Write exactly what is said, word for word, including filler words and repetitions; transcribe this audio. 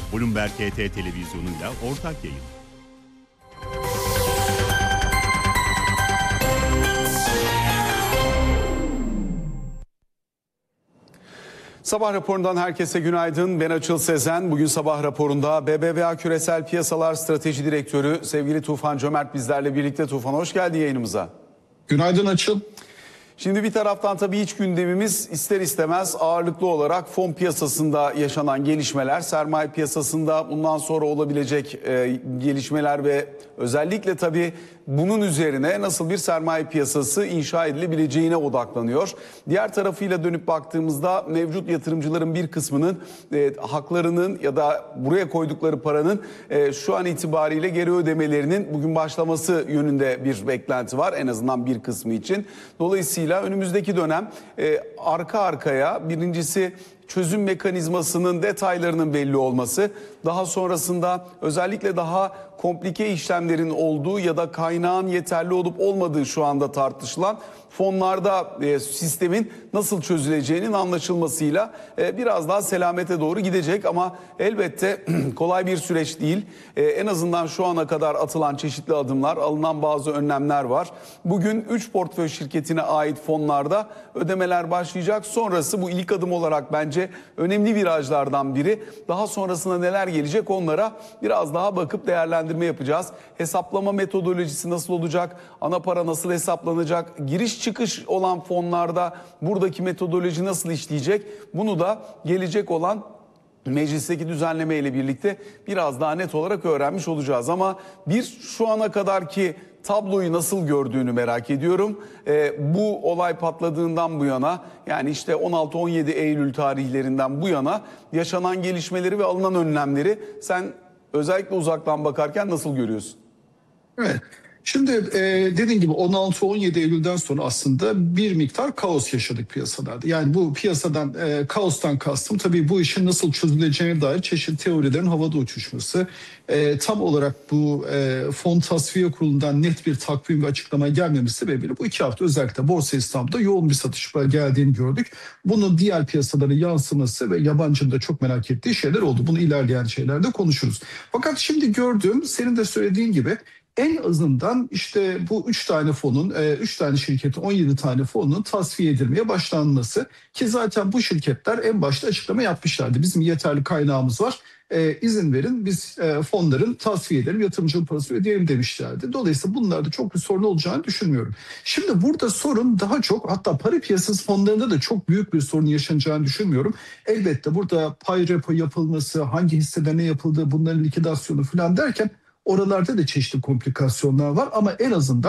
Bloomberg H T televizyonuyla ortak yayın. Sabah raporundan herkese günaydın. Ben Açıl Sezen. Bugün sabah raporunda B B V A Küresel Piyasalar Strateji Direktörü sevgili Tufan Cömert bizlerle birlikte. Tufan, hoş geldin yayınımıza. Günaydın Açıl. Şimdi bir taraftan tabii iç gündemimiz ister istemez ağırlıklı olarak fon piyasasında yaşanan gelişmeler, sermaye piyasasında bundan sonra olabilecek e, gelişmeler ve özellikle tabii bunun üzerine nasıl bir sermaye piyasası inşa edilebileceğine odaklanıyor. Diğer tarafıyla dönüp baktığımızda mevcut yatırımcıların bir kısmının e, haklarının ya da buraya koydukları paranın e, şu an itibariyle geri ödemelerinin bugün başlaması yönünde bir beklenti var, en azından bir kısmı için. Dolayısıyla önümüzdeki dönem e, arka arkaya birincisi çözüm mekanizmasının detaylarının belli olması, daha sonrasında özellikle daha komplike işlemlerin olduğu ya da kaynağın yeterli olup olmadığı şu anda tartışılan fonlarda e, sistemin nasıl çözüleceğinin anlaşılmasıyla e, biraz daha selamete doğru gidecek. Ama elbette kolay bir süreç değil. E, en azından şu ana kadar atılan çeşitli adımlar, alınan bazı önlemler var. Bugün üç portföy şirketine ait fonlarda ödemeler başlayacak. Sonrası bu ilk adım olarak bence önemli virajlardan biri. Daha sonrasında neler gelecek onlara biraz daha bakıp değerlendirme yapacağız. Hesaplama metodolojisi nasıl olacak? Ana para nasıl hesaplanacak? Giriş çıkış olan fonlarda buradaki metodoloji nasıl işleyecek? Bunu da gelecek olan meclisteki düzenleme ile birlikte biraz daha net olarak öğrenmiş olacağız. Ama bir şu ana kadarki tabloyu nasıl gördüğünü merak ediyorum. Ee, bu olay patladığından bu yana, yani işte on altı on yedi Eylül tarihlerinden bu yana yaşanan gelişmeleri ve alınan önlemleri sen özellikle uzaktan bakarken nasıl görüyorsun? Evet. Şimdi e, dediğim gibi on altı on yedi Eylül'den sonra aslında bir miktar kaos yaşadık piyasalarda. Yani bu piyasadan, e, kaostan kastım tabii bu işin nasıl çözüleceğine dair çeşitli teorilerin havada uçuşması. E, tam olarak bu e, fon tasfiye kurulundan net bir takvim ve açıklama gelmemesi sebebiyle bu iki hafta özellikle Borsa İstanbul'da yoğun bir satış geldiğini gördük. Bunun diğer piyasalara yansıması ve yabancının da çok merak ettiği şeyler oldu. Bunu ilerleyen şeylerde konuşuruz. Fakat şimdi gördüğüm, senin de söylediğin gibi, en azından işte bu üç tane fonun, üç tane şirketin on yedi tane fonun tasfiye edilmeye başlanması, ki zaten bu şirketler en başta açıklama yapmışlardı. Bizim yeterli kaynağımız var, e, izin verin biz e, fonların tasfiye edelim, yatırımcının parasını ödeyelim demişlerdi. Dolayısıyla bunlarda çok bir sorun olacağını düşünmüyorum. Şimdi burada sorun daha çok, hatta para piyasası fonlarında da çok büyük bir sorun yaşanacağını düşünmüyorum. Elbette burada pay repo yapılması, hangi hissede ne yapıldığı, bunların likidasyonu falan derken oralarda da çeşitli komplikasyonlar var ama en azından